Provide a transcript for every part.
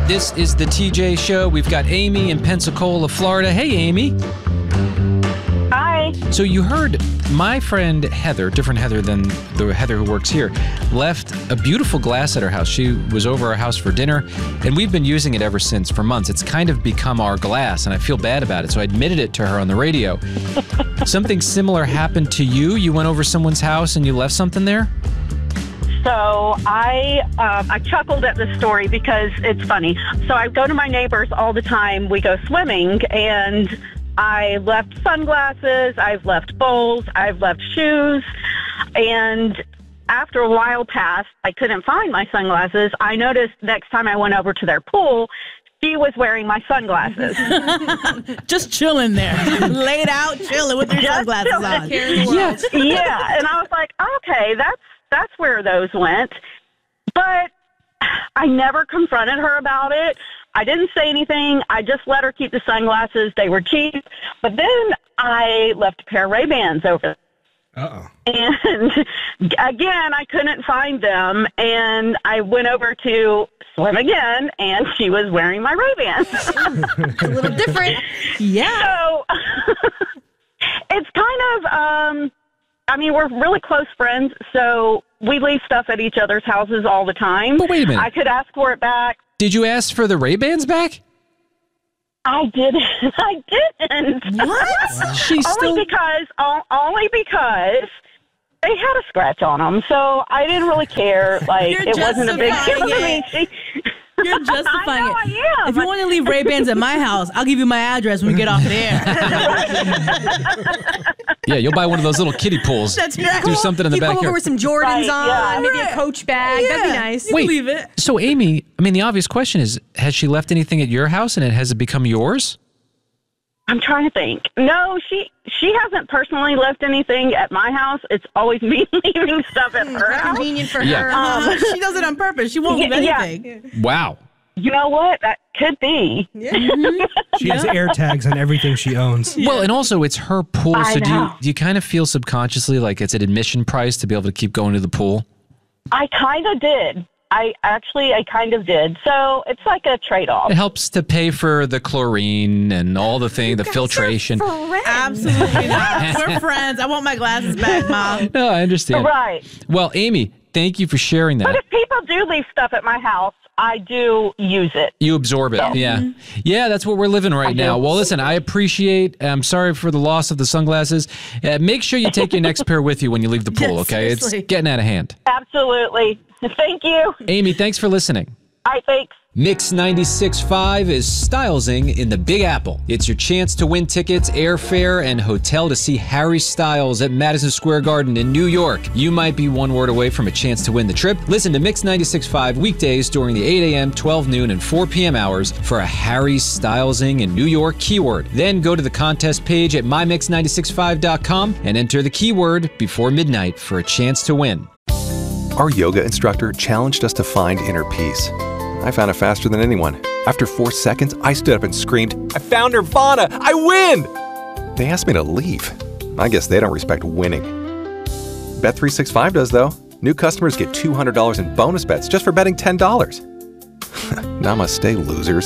This is the TJ Show. We've got Amy in Pensacola, Florida. Hey, Amy. Hi. So you heard my friend Heather, different Heather than the Heather who works here, left a beautiful glass at her house. She was over our house for dinner, and we've been using it ever since for months. It's kind of become our glass, and I feel bad about it, so I admitted it to her on the radio. Something similar happened to you? You went over someone's house and you left something there? So I chuckled at this story because it's funny. So I go to my neighbors all the time. We go swimming, and I left sunglasses, I've left bowls, I've left shoes, and after a while passed, I couldn't find my sunglasses. I noticed next time I went over to their pool, she was wearing my sunglasses. Just chilling there. Laid out, chilling with your sunglasses on. Yes. Yeah, and I was like, okay, that's where those went. But I never confronted her about it. I didn't say anything. I just let her keep the sunglasses. They were cheap. But then I left a pair of Ray-Bans over. Uh-oh. And again, I couldn't find them. And I went over to swim again, and she was wearing my Ray-Bans. A little different. Yeah. So it's kind of, we're really close friends, so we leave stuff at each other's houses all the time. But wait a minute. I could ask for it back. Did you ask for the Ray-Bans back? I didn't. I didn't. What? She's only because they had a scratch on them, so I didn't really care. Like, it wasn't a big deal to me. You're justifying I know it. I am. If you want to leave Ray-Bans at my house, I'll give you my address when we get off the air. Yeah, you'll buy one of those little kiddie pools. That's right. Do something in the You come backyard. over with some Jordans on, yeah. maybe a Coach bag. That'd be nice. You can leave it. So Amy, the obvious question is, has she left anything at your house and has it become yours? I'm trying to think. No, she hasn't personally left anything at my house. It's always me leaving stuff at her house. Convenient for Yeah. her. She does it on purpose. She won't leave Yeah. anything. Wow. You know what? That could be. She has air tags on everything she owns. Well, and also it's her pool, I so know. do you kind of feel subconsciously like it's an admission price to be able to keep going to the pool? I kind of did. I kind of did. So it's like a trade-off. It helps to pay for the chlorine and all the filtration. Absolutely not. We're friends. I want my glasses back, Mom. No, I understand. Right. Well, Amy, thank you for sharing But that. if people do leave stuff at my house, I do use it. You absorb it. Yeah. Yeah, that's what we're living right now. Well, listen, I'm sorry for the loss of the sunglasses. Make sure you take your next pair with you when you leave the pool, Yes, okay? seriously. It's getting out of hand. Absolutely. Thank you. Amy, thanks for listening. All right, thanks. Mix 96.5 is Stylesing in the Big Apple. It's your chance to win tickets, airfare, and hotel to see Harry Styles at Madison Square Garden in New York. You might be one word away from a chance to win the trip. Listen to Mix 96.5 weekdays during the 8 a.m., 12 noon, and 4 p.m. hours for a Harry Stylesing in New York keyword. Then go to the contest page at mymix965.com and enter the keyword before midnight for a chance to win. Our yoga instructor challenged us to find inner peace. I found it faster than anyone. After 4 seconds, I stood up and screamed, "I found Nirvana! I win!" They asked me to leave. I guess they don't respect winning. Bet365 does, though. New customers get $200 in bonus bets just for betting $10. Namaste, losers.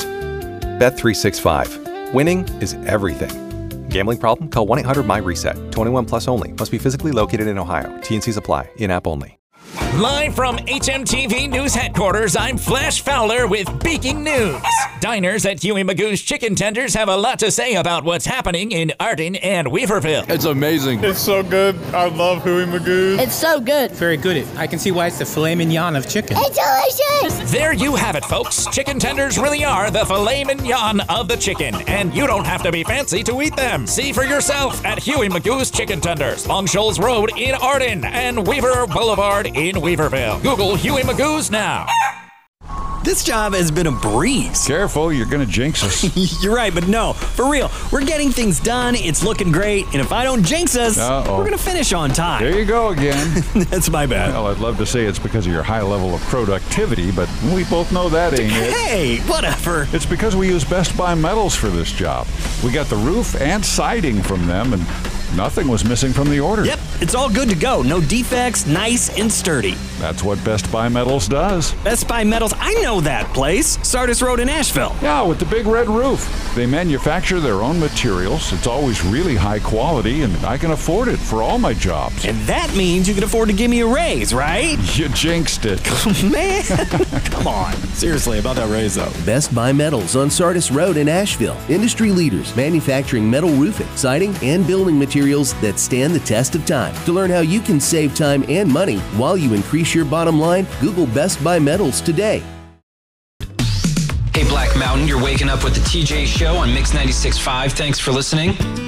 Bet365. Winning is everything. Gambling problem? Call 1-800-MY-RESET. 21 plus only. Must be physically located in Ohio. T&Cs apply. In-app only. Live from HMTV News Headquarters, I'm Flash Fowler with Breaking News. Diners at Huey Magoo's Chicken Tenders have a lot to say about what's happening in Arden and Weaverville. It's amazing. It's so good. I love Huey Magoo's. It's so good. Very good. I can see why it's the filet mignon of chicken. It's delicious. There you have it, folks. Chicken tenders really are the filet mignon of the chicken, and you don't have to be fancy to eat them. See for yourself at Huey Magoo's Chicken Tenders, Long Shoals Road in Arden and Weaver Boulevard in Weaverville. Google Huey Magoo's now. This job has been a breeze. Careful, you're going to jinx us. You're right, but no, for real. We're getting things done, it's looking great, and if I don't jinx us, we're going to finish on time. There you go again. That's my bad. Well, I'd love to say it's because of your high level of productivity, but we both know that ain't it. Hey, whatever. It's because we use Best Buy metals for this job. We got the roof and siding from them, and nothing was missing from the order. Yep, it's all good to go. No defects, nice and sturdy. That's what Best Buy Metals does. Best Buy Metals, I know that place. Sardis Road in Asheville. Yeah, with the big red roof. They manufacture their own materials. It's always really high quality, and I can afford it for all my jobs. And that means you can afford to give me a raise, right? You jinxed it. Man, come on. Seriously, about that raise, though. Best Buy Metals on Sardis Road in Asheville. Industry leaders manufacturing metal roofing, siding, and building materials that stand the test of time. To learn how you can save time and money while you increase your bottom line, Google Best Buy Metals today. Hey, Black Mountain, you're waking up with the TJ Show on Mix 96.5. Thanks for listening.